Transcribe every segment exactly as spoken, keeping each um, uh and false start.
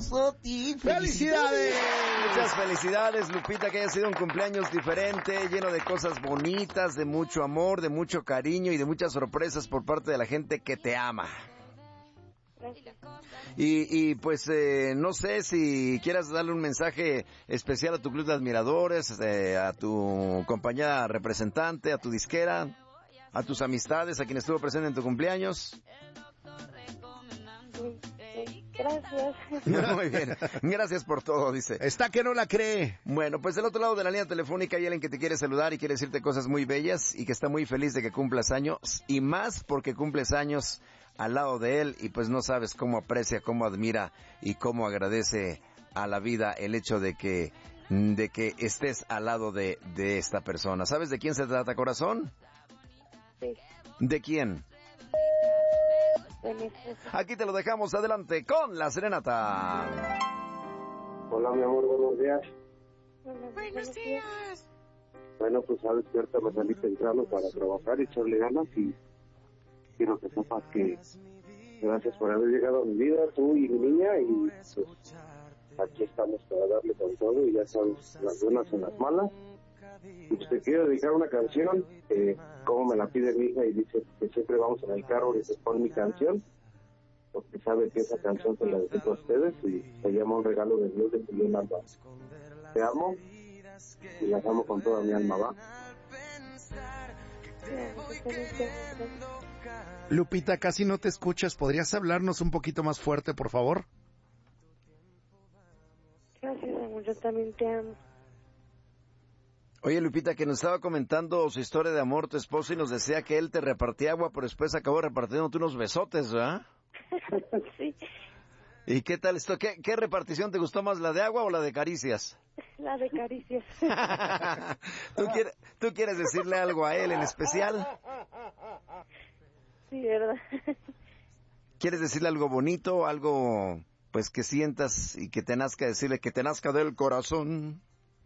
cumpleaños a ti. ¡Felicidades! Muchas felicidades, Lupita, que haya sido un cumpleaños diferente, lleno de cosas bonitas, de mucho amor, de mucho cariño y de muchas sorpresas por parte de la gente que te ama. Gracias. Y, y pues eh, no sé si quieras darle un mensaje especial a tu club de admiradores, eh, a tu compañía representante, a tu disquera, a tus amistades, a quien estuvo presente en tu cumpleaños. Sí, sí, gracias. Muy bien, gracias por todo, dice. Está que no la cree. Bueno, pues del otro lado de la línea telefónica hay alguien que te quiere saludar y quiere decirte cosas muy bellas y que está muy feliz de que cumplas años, y más porque cumples años al lado de él y pues no sabes cómo aprecia, cómo admira y cómo agradece a la vida el hecho de que de que estés al lado de, de esta persona. ¿Sabes de quién se trata, corazón? Sí. ¿De quién? De mi esposo. Aquí te lo dejamos, adelante con la serenata. Hola, mi amor, buenos días. Buenos, buenos días. Bueno, pues sabes que ahorita me salí temprano para trabajar y echarle ganas y quiero que sepas que gracias por haber llegado a mi vida, tú y mi niña, y pues aquí estamos para darle con todo y ya sabes, las buenas y las malas. Y pues te quiero dedicar una canción, eh, como me la pide mi hija y dice que siempre vamos en el carro y dice pon mi canción, porque sabe que esa canción te la dedico a ustedes y se llama Un regalo de Dios de Julián Álvarez. Te amo y las amo con toda mi alma, ¿va? Lupita, casi no te escuchas. ¿Podrías hablarnos un poquito más fuerte, por favor? Gracias, amor, yo también te amo. Oye, Lupita, que nos estaba comentando su historia de amor tu esposo y nos decía que él te repartía agua, pero después acabó repartiéndote unos besotes, ¿verdad? Sí, ¿Y qué tal esto? ¿Qué, ¿Qué repartición te gustó más, la de agua o la de caricias? la de caricias. ¿Tú, quieres, ¿Tú quieres decirle algo a él en especial? Sí, ¿verdad? ¿Quieres decirle algo bonito, algo pues que sientas y que te nazca decirle, que te nazca del corazón?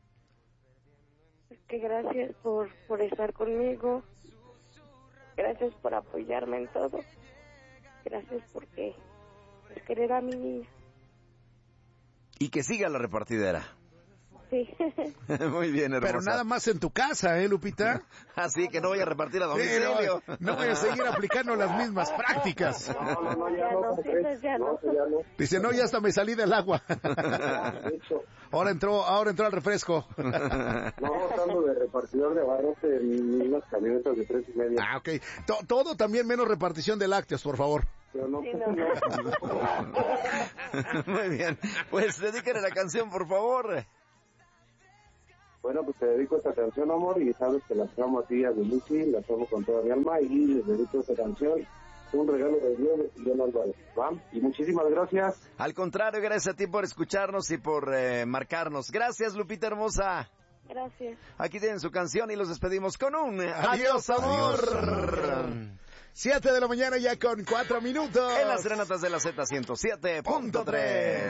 Que gracias por, por estar conmigo. Gracias por apoyarme en todo. Gracias porque por querer a mi niña. Y que siga la repartidera. Sí. Muy bien, hermosa. Pero nada más en tu casa, ¿eh, Lupita? Así que no voy a repartir a Sí, domicilio. no, no voy a seguir aplicando las mismas prácticas. No, no, no, ya Ya no, no, ¿qué sí, crees? ya no. No, sí, ya no. Dice, no, ya hasta me salí del agua. De hecho, Ahora entró, ahora entró al refresco. no, estando de repartidor de abarrotes en unas camionetas de tres y media. Ah, ok. To- todo también menos repartición de lácteos, por favor. Pero no, Sí, pues, no. no. Muy bien. Pues dedíquenle la canción, por favor. Bueno, pues te dedico esta canción, amor, y sabes que las amo a ti y a mi Lucy, las amo con toda mi alma, y les dedico esta canción, Un regalo de Dios de Julián Álvarez, ¿va? Y muchísimas gracias. Al contrario, gracias a ti por escucharnos y por eh, marcarnos. Gracias, Lupita hermosa. Gracias. Aquí tienen su canción y los despedimos con un Adiós, adiós, amor. adiós. Siete de la mañana ya con cuatro minutos. En las serenatas de la Z ciento siete punto tres.